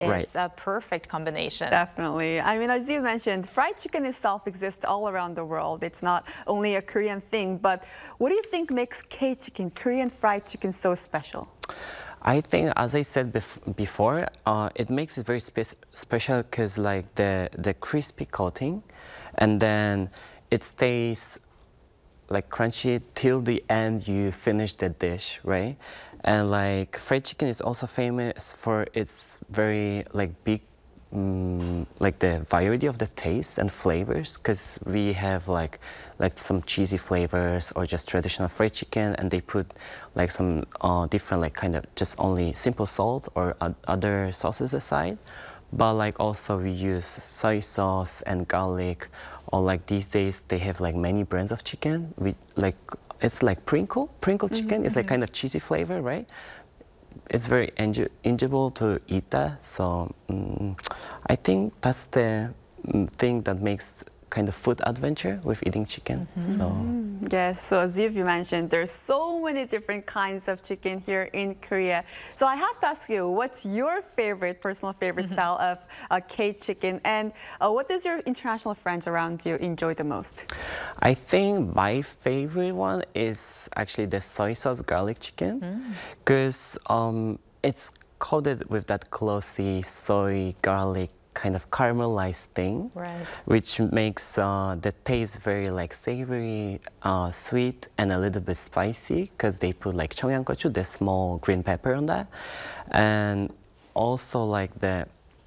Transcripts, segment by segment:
it's a perfect combination. Definitely. I mean, as you mentioned, fried chicken itself exists all around the world. It's not only a Korean thing, but what do you think makes K-chicken, Korean fried chicken, so special? I think, as I said before, it makes it very special because like the crispy coating, and then it stays like crunchy till the end you finish the dish, right? And like fried chicken is also famous for its very like big, like the variety of the taste and flavors, because we have like some cheesy flavors or just traditional fried chicken, and they put like some different like kind of just only simple salt or other sauces aside. But like also we use soy sauce and garlic, or like these days they have like many brands of chicken. We like it's like crinkle chicken. It's like kind of cheesy flavor, right? It's very enjoyable to eat that. So I think that's the thing that makes kind of food adventure with eating chicken. So yes, so as you mentioned, there's so many different kinds of chicken here in Korea. So I have to ask you, what's your personal favorite style of K-chicken, and what does your international friends around you enjoy the most? I think my favorite one is actually the soy sauce garlic chicken, because it's coated with that glossy soy garlic kind of caramelized thing, right, which makes the taste very like savory, sweet, and a little bit spicy, because they put like 청양고추, the small green pepper on that, and also like the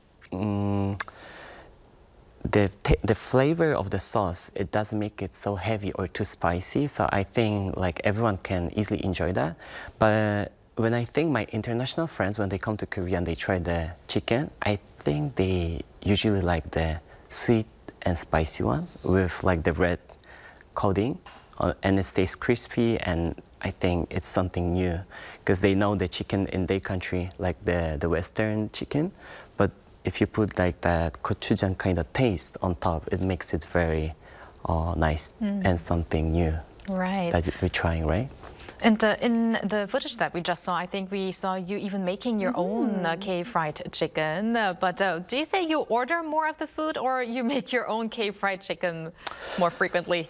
flavor of the sauce, it doesn't make it so heavy or too spicy. So I think like everyone can easily enjoy that. But when I think my international friends, when they come to Korea and they try the chicken, I think they usually like the sweet and spicy one with like the red coating, and it stays crispy, and I think it's something new because they know the chicken in their country like the Western chicken, but if you put like that gochujang kind of taste on top, it makes it very nice and something new, right, that we're trying, right? And in the footage that we just saw, I think we saw you even making your own K-fried chicken. But do you say you order more of the food, or you make your own K-fried chicken more frequently?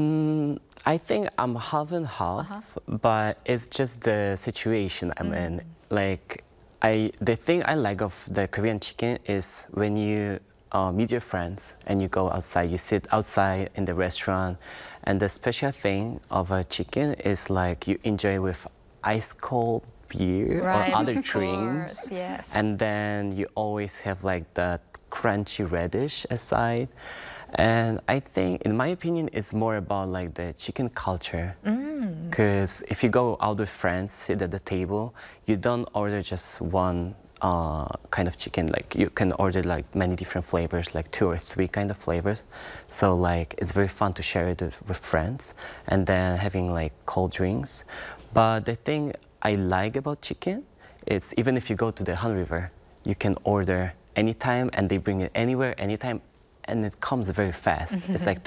I think I'm half and half, but it's just the situation I'm in. Like, the thing I like of the Korean chicken is when you meet your friends and you go outside, you sit outside in the restaurant, and the special thing of a chicken is like you enjoy with ice cold beer or other drinks, yes, and then you always have like that crunchy radish aside. And I think, in my opinion, it's more about like the chicken culture. Because if you go out with friends, sit at the table, you don't order just one kind of chicken. Like you can order like many different flavors, like 2 or 3 kind of flavors. So like it's very fun to share it with friends, and then having like cold drinks. But the thing I like about chicken is even if you go to the Han River, you can order anytime and they bring it anywhere, anytime, and it comes very fast. It's like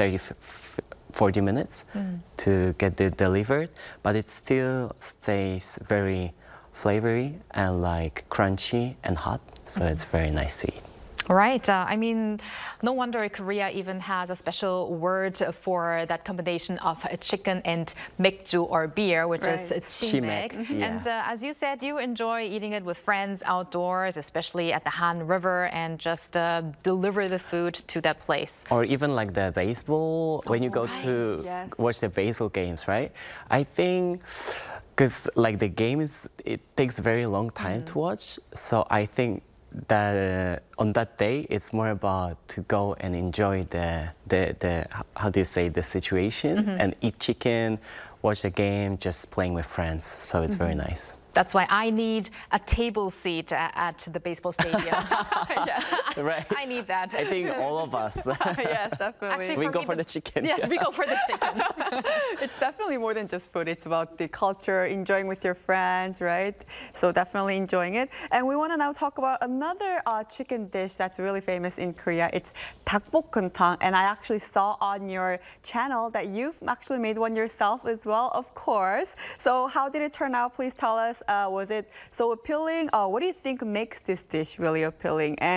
40 minutes to get it delivered, but it still stays very flavory and like crunchy and hot, so it's very nice to eat. Right. I mean, no wonder Korea even has a special word for that combination of chicken and 맥주 or beer, which is chimek. And as you said, you enjoy eating it with friends outdoors, especially at the Han River, and just deliver the food to that place. Or even like the baseball, when you go to watch the baseball games, right? I think, because like the game it takes a very long time to watch, so I think that on that day it's more about to go and enjoy the how do you say, the situation, and eat chicken, watch the game, just playing with friends, so it's very nice. That's why I need a table seat at the baseball stadium. Right. I need that. I think all of us. Yes, definitely. Actually, we go for the chicken. Yes, we go for the chicken. It's definitely more than just food. It's about the culture, enjoying with your friends, right? So definitely enjoying it. And we want to now talk about another chicken dish that's really famous in Korea. It's 닭볶음탕. And I actually saw on your channel that you've actually made one yourself as well, of course. So how did it turn out? Please tell us was it so appealing? What do you think makes this dish really appealing? And